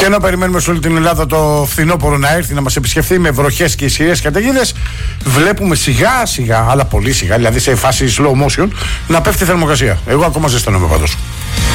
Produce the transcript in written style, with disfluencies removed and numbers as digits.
Και ενώ περιμένουμε σε όλη την Ελλάδα το φθινόπωρο να έρθει να μας επισκεφθεί με βροχές και ισχυρές καταιγίδες, βλέπουμε σιγά σιγά, αλλά πολύ σιγά, δηλαδή σε φάση slow motion, να πέφτει η θερμοκρασία. Εγώ ακόμα ζεσταίνομαι πάντως.